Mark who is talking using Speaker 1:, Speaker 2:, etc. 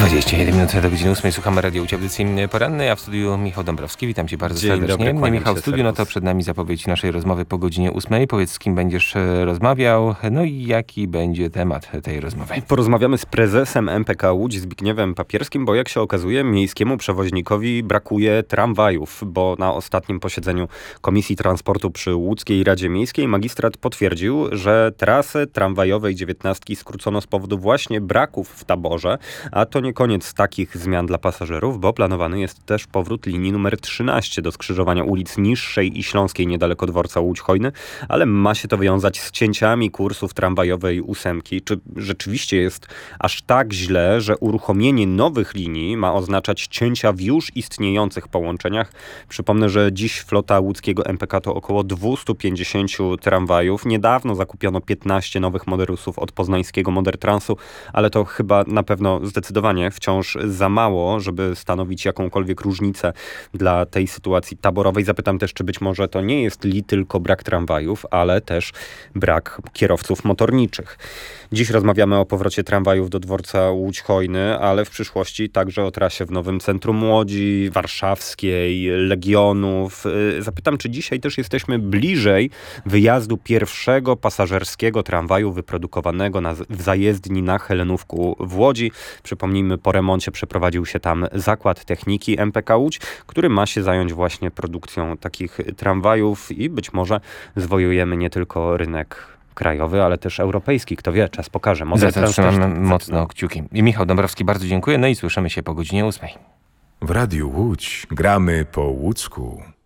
Speaker 1: 21 minut do godziny 8. Słuchamy Radio Łódź, audycji porannej, a w studiu Michał Dąbrowski. Witam cię bardzo serdecznie. Michał w studiu, no to przed nami zapowiedź naszej rozmowy po godzinie 8. Powiedz, z kim będziesz rozmawiał, no i jaki będzie temat tej rozmowy.
Speaker 2: Porozmawiamy z prezesem MPK Łódź, Zbigniewem Papierskim, bo jak się okazuje, miejskiemu przewoźnikowi brakuje tramwajów, bo na ostatnim posiedzeniu Komisji Transportu przy Łódzkiej Radzie Miejskiej magistrat potwierdził, że trasy tramwajowej 19 skrócono z powodu właśnie braków w taborze, a to nie koniec takich zmian dla pasażerów, bo planowany jest też powrót linii numer 13 do skrzyżowania ulic Niższej i Śląskiej niedaleko dworca Łódź-Hojny, ale ma się to wiązać z cięciami kursów tramwajowej 8. Czy rzeczywiście jest aż tak źle, że uruchomienie nowych linii ma oznaczać cięcia w już istniejących połączeniach? Przypomnę, że dziś flota łódzkiego MPK to około 250 tramwajów. Niedawno zakupiono 15 nowych Moderusów od poznańskiego Modertransu, ale to chyba na pewno zdecydowanie wciąż za mało, żeby stanowić jakąkolwiek różnicę dla tej sytuacji taborowej. Zapytam też, czy być może to nie jest tylko brak tramwajów, ale też brak kierowców motorniczych. Dziś rozmawiamy o powrocie tramwajów do dworca Łódź-Hojny, ale w przyszłości także o trasie w nowym centrum Łodzi, Warszawskiej, Legionów. Zapytam, czy dzisiaj też jesteśmy bliżej wyjazdu pierwszego pasażerskiego tramwaju wyprodukowanego w zajezdni na Helenówku w Łodzi. Przypomnijmy, po remoncie przeprowadził się tam zakład techniki MPK Łódź, który ma się zająć właśnie produkcją takich tramwajów i być może zwojujemy nie tylko rynek krajowy, ale też europejski. Kto wie, czas pokaże.
Speaker 1: Trzymamy mocno kciuki. I Michał Dąbrowski, bardzo dziękuję. No i słyszymy się po godzinie 8.
Speaker 3: W Radiu Łódź gramy po łódzku.